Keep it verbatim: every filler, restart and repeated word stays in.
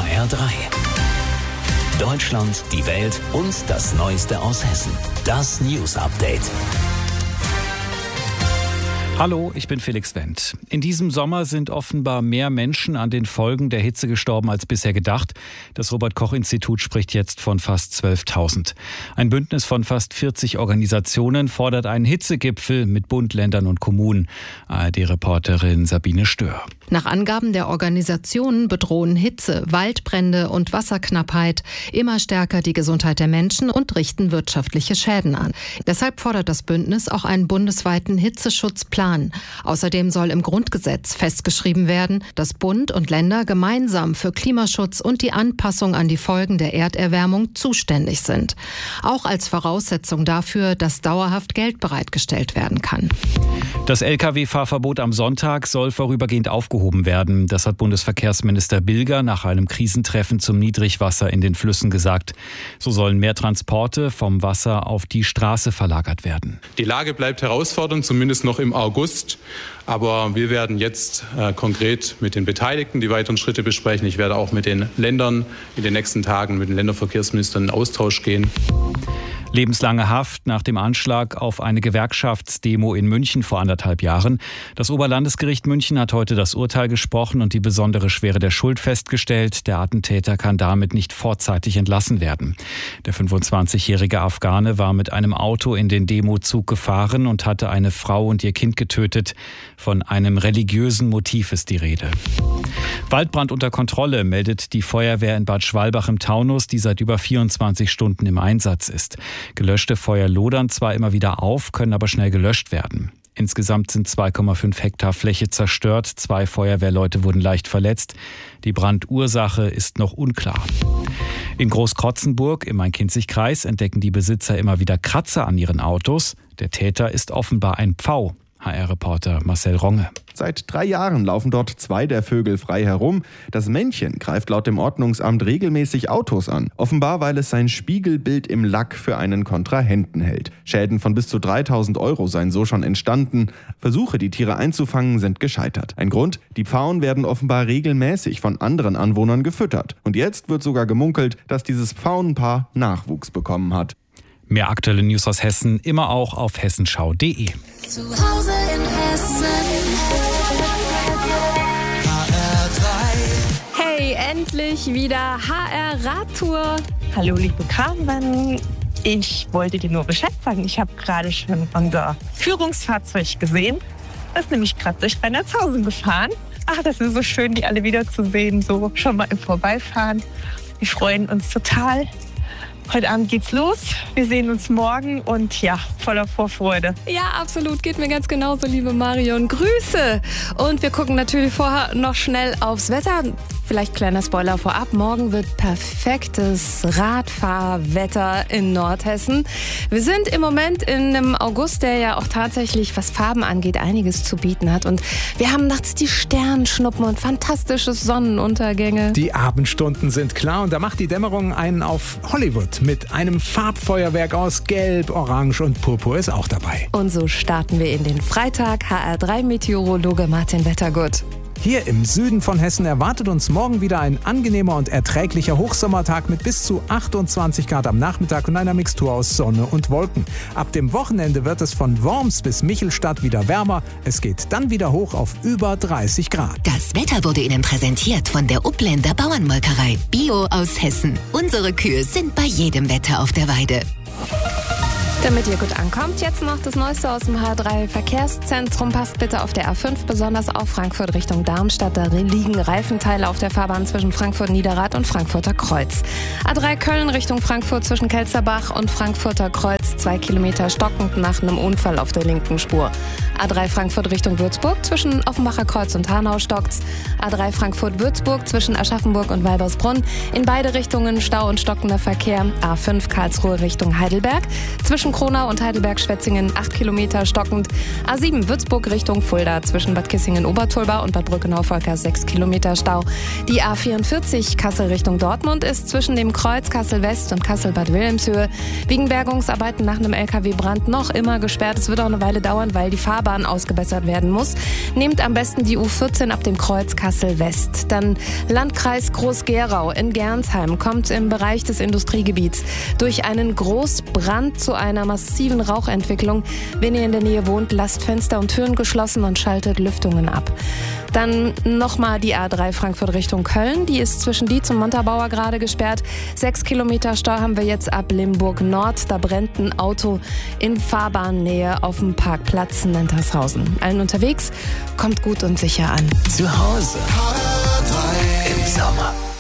H R drei. Deutschland, die Welt und das Neueste aus Hessen. Das News Update. Hallo, ich bin Felix Wendt. In diesem Sommer sind offenbar mehr Menschen an den Folgen der Hitze gestorben als bisher gedacht. Das Robert-Koch-Institut spricht jetzt von fast zwölftausend. Ein Bündnis von fast vierzig Organisationen fordert einen Hitzegipfel mit Bund, Ländern und Kommunen. A R D-Reporterin Sabine Stör. Nach Angaben der Organisationen bedrohen Hitze, Waldbrände und Wasserknappheit immer stärker die Gesundheit der Menschen und richten wirtschaftliche Schäden an. Deshalb fordert das Bündnis auch einen bundesweiten Hitzeschutzplan. Außerdem soll im Grundgesetz festgeschrieben werden, dass Bund und Länder gemeinsam für Klimaschutz und die Anpassung an die Folgen der Erderwärmung zuständig sind. Auch als Voraussetzung dafür, dass dauerhaft Geld bereitgestellt werden kann. Das L K W-Fahrverbot am Sonntag soll vorübergehend aufgehoben werden. Das hat Bundesverkehrsminister Bilger nach einem Krisentreffen zum Niedrigwasser in den Flüssen gesagt. So sollen mehr Transporte vom Wasser auf die Straße verlagert werden. Die Lage bleibt herausfordernd, zumindest noch im August. Aber wir werden jetzt äh, konkret mit den Beteiligten die weiteren Schritte besprechen. Ich werde auch mit den Ländern in den nächsten Tagen mit den Länderverkehrsministern in Austausch gehen. Lebenslange Haft nach dem Anschlag auf eine Gewerkschaftsdemo in München vor anderthalb Jahren. Das Oberlandesgericht München hat heute das Urteil gesprochen und die besondere Schwere der Schuld festgestellt. Der Attentäter kann damit nicht vorzeitig entlassen werden. Der fünfundzwanzigjährige Afghane war mit einem Auto in den Demozug gefahren und hatte eine Frau und ihr Kind getötet. Von einem religiösen Motiv ist die Rede. Waldbrand unter Kontrolle, meldet die Feuerwehr in Bad Schwalbach im Taunus, die seit über vierundzwanzig Stunden im Einsatz ist. Gelöschte Feuer lodern zwar immer wieder auf, können aber schnell gelöscht werden. Insgesamt sind zwei Komma fünf Hektar Fläche zerstört. Zwei Feuerwehrleute wurden leicht verletzt. Die Brandursache ist noch unklar. In Großkrotzenburg im Main-Kinzig-Kreis entdecken die Besitzer immer wieder Kratzer an ihren Autos. Der Täter ist offenbar ein Pfau. H R-Reporter Marcel Ronge. Seit drei Jahren laufen dort zwei der Vögel frei herum. Das Männchen greift laut dem Ordnungsamt regelmäßig Autos an. Offenbar, weil es sein Spiegelbild im Lack für einen Kontrahenten hält. Schäden von bis zu dreitausend Euro seien so schon entstanden. Versuche, die Tiere einzufangen, sind gescheitert. Ein Grund? Die Pfauen werden offenbar regelmäßig von anderen Anwohnern gefüttert. Und jetzt wird sogar gemunkelt, dass dieses Pfauenpaar Nachwuchs bekommen hat. Mehr aktuelle News aus Hessen immer auch auf hessenschau punkt de. Zu Hause in Hessen. H R drei. Hey, endlich wieder H R Radtour. Hallo liebe Carmen, ich wollte dir nur Bescheid sagen, ich habe gerade schon unser Führungsfahrzeug gesehen. Das ist nämlich gerade durch Rheinlandshausen gefahren. Ach, das ist so schön, die alle wiederzusehen, so schon mal im Vorbeifahren. Wir freuen uns total. Heute Abend geht's los. Wir sehen uns morgen und ja, voller Vorfreude. Ja, absolut. Geht mir ganz genauso, liebe Marion. Grüße. Und wir gucken natürlich vorher noch schnell aufs Wetter. Vielleicht kleiner Spoiler vorab. Morgen wird perfektes Radfahrwetter in Nordhessen. Wir sind im Moment in einem August, der ja auch tatsächlich, was Farben angeht, einiges zu bieten hat. Und wir haben nachts die Sternschnuppen und fantastische Sonnenuntergänge. Die Abendstunden sind klar und da macht die Dämmerung einen auf Hollywood. Mit einem Farbfeuerwerk aus Gelb, Orange und Purpur ist auch dabei. Und so starten wir in den Freitag. H R drei Meteorologe Martin Wettergut. Hier im Süden von Hessen erwartet uns morgen wieder ein angenehmer und erträglicher Hochsommertag mit bis zu achtundzwanzig Grad am Nachmittag und einer Mixtur aus Sonne und Wolken. Ab dem Wochenende wird es von Worms bis Michelstadt wieder wärmer. Es geht dann wieder hoch auf über dreißig Grad. Das Wetter wurde Ihnen präsentiert von der Upländer Bauernmolkerei. Bio aus Hessen. Unsere Kühe sind bei jedem Wetter auf der Weide. Damit ihr gut ankommt, jetzt noch das Neueste aus dem H R drei Verkehrszentrum. Passt bitte auf der A fünf besonders auf Frankfurt Richtung Darmstadt. Da liegen Reifenteile auf der Fahrbahn zwischen Frankfurt-Niederrad und Frankfurter Kreuz. A drei Köln Richtung Frankfurt zwischen Kelsterbach und Frankfurter Kreuz. Zwei Kilometer stockend nach einem Unfall auf der linken Spur. A drei Frankfurt Richtung Würzburg zwischen Offenbacher Kreuz und Hanau stockt's. A drei Frankfurt-Würzburg zwischen Aschaffenburg und Weibersbrunn. In beide Richtungen Stau und stockender Verkehr. A fünf Karlsruhe Richtung Heidelberg. Zwischen Kronau und Heidelberg-Schwetzingen acht Kilometer stockend. A sieben Würzburg Richtung Fulda zwischen Bad Kissingen-Obertolba und Bad Brückenau-Volkers sechs Kilometer Stau. Die A vierundvierzig Kassel Richtung Dortmund ist zwischen dem Kreuz Kassel-West und Kassel-Bad Wilhelmshöhe wegen Bergungsarbeiten nach einem L K W-Brand noch immer gesperrt. Es wird auch eine Weile dauern, weil die Fahrbahn ausgebessert werden muss. Nehmt am besten die U vierzehn ab dem Kreuz Kassel-West. Dann Landkreis Groß-Gerau in Gernsheim kommt im Bereich des Industriegebiets durch einen Großbrand zu einer massiven Rauchentwicklung. Wenn ihr in der Nähe wohnt, lasst Fenster und Türen geschlossen und schaltet Lüftungen ab. Dann nochmal die A drei Frankfurt Richtung Köln. Die ist zwischen Dietz und Montabaur gerade gesperrt. Sechs Kilometer Stau haben wir jetzt ab Limburg Nord. Da brennt ein Auto in Fahrbahnnähe auf dem Parkplatz Nentershausen. Allen unterwegs, kommt gut und sicher an. Zu Hause im Sommer.